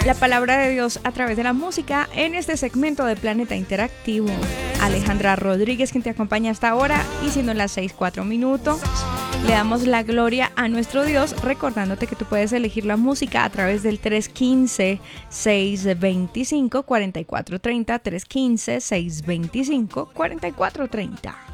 la palabra de Dios a través de la música en este segmento de Planeta Interactivo. Alejandra Rodríguez, quien te acompaña hasta ahora, y siendo las 6:04, le damos la gloria a nuestro Dios, recordándote que tú puedes elegir la música a través del 315-625-4430, 315-625-4430.